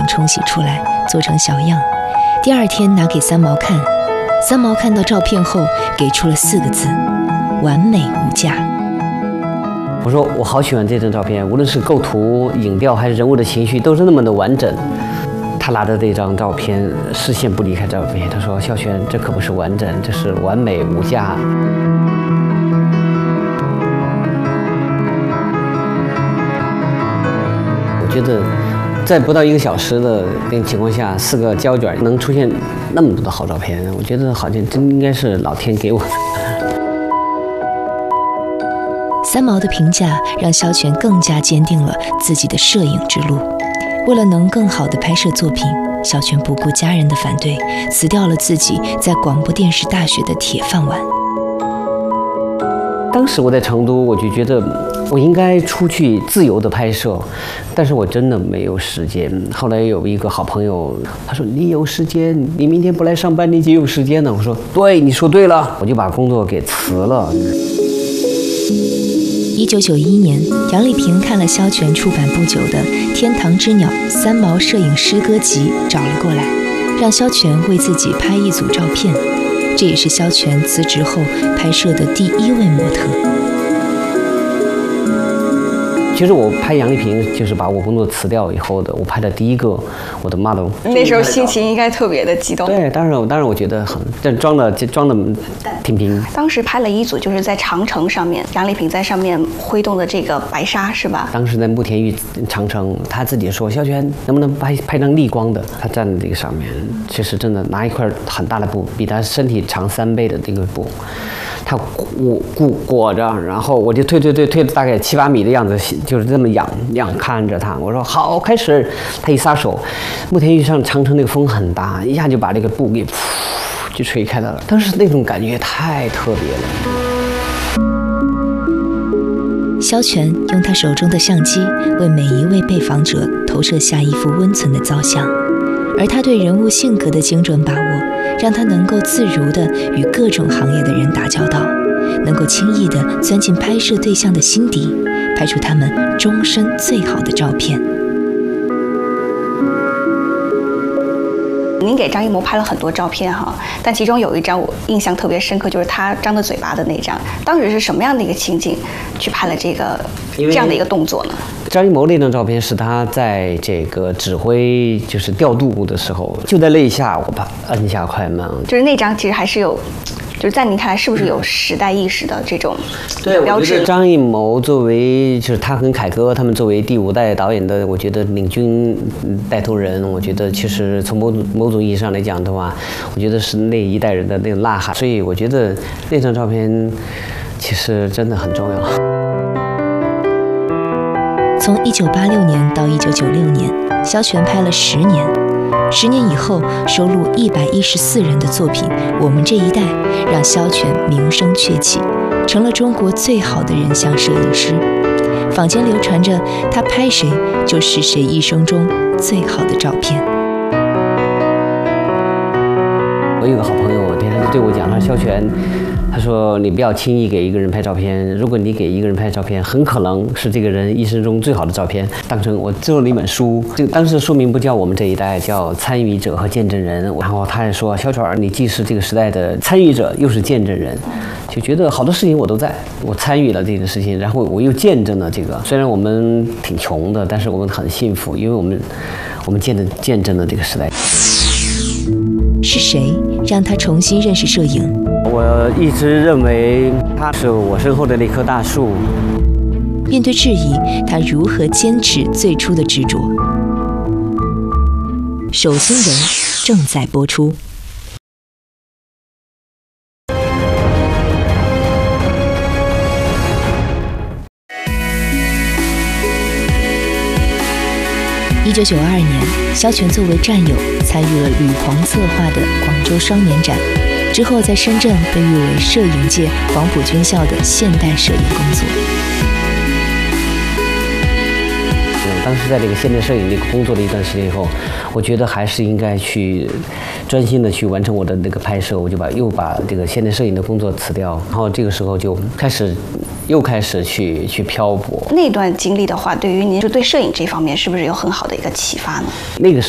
冲洗出来，做成小样。第二天拿给三毛看，三毛看到照片后给出了4个字：完美无价。 我说我好喜欢这张照片，无论是构图、影调还是人物的情绪，都是那么的完整。他拿着这张照片，视线不离开照片。他说：“孝全，这可不是完整，这是完美无价。”我觉得，在不到1个小时的那个情况下，4个胶卷能出现那么多的好照片，我觉得好像真应该是老天给我的。 三毛的评价让萧全更加坚定了自己的摄影之路。为了能更好地拍摄作品，萧全不顾家人的反对，辞掉了自己在广播电视大学的铁饭碗。 当时我在成都，我就觉得我应该出去自由的拍摄，但是我真的没有时间。后来有一个好朋友，他说：“你有时间，你明天不来上班，你就有时间了。”我说：“对，你说对了。”我就把工作给辞了。 1991年，杨丽萍看了萧全出版不久的《天堂之鸟》三毛摄影诗歌集，找了过来，让萧全为自己拍一组照片。这也是萧全辞职后拍摄的第1位模特。 其实我拍杨丽萍，就是把我工作辞掉以后的，我拍的第一个我的 model。 那时候心情应该特别的激动。 对，当然我觉得很，但装的挺平。 当时拍了一组，就是在长城上面，杨丽萍在上面挥动的这个白纱，是吧？ 当时在慕田峪长城，他自己说：“萧全，能不能拍张逆光的？”他站在这个上面，其实真的拿一块很大的布，比他身体长3倍的这个布。他裹着，然后我就推了大概7、8米的样子，就是这么仰看着他。我说好，开始。他一撒手，慕田峪上长城那个风很大，一下就把这个布给就吹开了。当时那种感觉太特别了。 萧全用他手中的相机为每一位被访者投射下一幅温存的造像，而他对人物性格的精准把握，让他能够自如地与各种行业的人打交道，能够轻易地钻进拍摄对象的心底，拍出他们终身最好的照片。 您给张艺谋拍了很多照片哈，但其中有一张我印象特别深刻，就是他张着嘴巴的那张。当时是什么样的一个情景去拍了这样的一个动作呢？ 张艺谋那张照片是他在这个指挥就是调度的时候，就在那一下我把按下快门。 就是那张其实还是有，就是在您看来是不是有时代意识的这种标志？ 张艺谋作为就是他跟凯歌他们作为第5代导演的，我觉得领军带头人，我觉得其实从某种意义上来讲的话，我觉得是那一代人的那种呐喊。所以我觉得那张照片其实真的很重要。 从1986年到1996年，萧全拍了10年。10年以后，收录114人的作品《我们这一代》，让萧全名声鹊起，成了中国最好的人像摄影师。坊间流传着他拍谁就是谁一生中最好的照片。 我有个好朋友，他就对我讲，他说：“萧全，他说你不要轻易给一个人拍照片，如果你给一个人拍照片，很可能是这个人一生中最好的照片。”当成我做了一本书，这个当时书名不叫《我们这一代》，叫《参与者和见证人》。然后他也说：“萧全，你既是这个时代的参与者，又是见证人。”就觉得好多事情我都在，我参与了这件事情，然后我又见证了这个。虽然我们挺穷的，但是我们很幸福，因为我们见证了这个时代。 是谁让他重新认识摄影？ 我一直认为他是我身后的那棵大树。 面对质疑，他如何坚持最初的执着？手心人正在播出。1992年，萧全作为战友参与了吕黄策划的广州双年展，之后在深圳被誉为摄影界黄埔军校的现代摄影工作。 当时在这个现代摄影这个工作了一段时间以后，我觉得还是应该去专心的去完成我的那个拍摄，我就又把这个现代摄影的工作辞掉，然后这个时候就又开始去漂泊。 那段经历的话，对于您就对摄影这方面是不是有很好的一个启发呢？ 那个